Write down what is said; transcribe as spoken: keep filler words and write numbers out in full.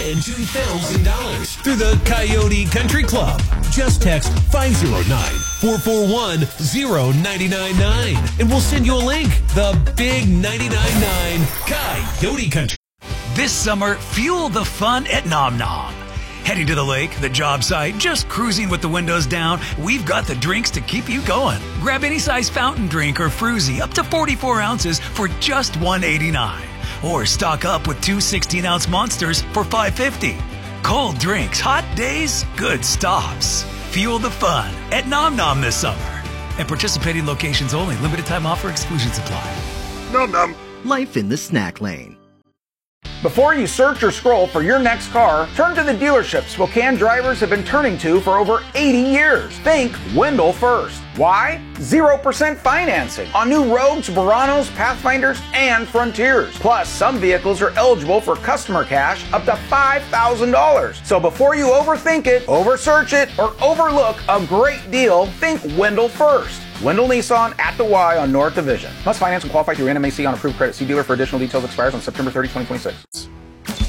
win two thousand dollars through the Coyote Country Club. Just text five oh nine, four four one, oh nine nine nine and we'll send you a link. The Big ninety-nine point nine Coyote Country. This summer, fuel the fun at Nom Nom. Heading to the lake, the job site, just cruising with the windows down, we've got the drinks to keep you going. Grab any size fountain drink or fruzy up to forty-four ounces for just one eighty-nine. Or stock up with two sixteen-ounce monsters for five fifty. Cold drinks, hot days, good stops. Fuel the fun at Nom Nom this summer. And participating locations only. Limited time offer. Exclusions apply. Nom Nom. Life in the snack lane. Before you search or scroll for your next car, turn to the dealerships Spokane drivers have been turning to for over eighty years. Think Wendell first. Why? zero percent financing on new Rogues, Veranos, Pathfinders, and Frontiers. Plus, some vehicles are eligible for customer cash up to five thousand dollars. So before you overthink it, oversearch it, or overlook a great deal, think Wendell first. Wendell Nissan at the Y on North Division. Must finance and qualify through N M A C on approved credit. See dealer for additional details. Expires on September thirtieth, twenty twenty-six.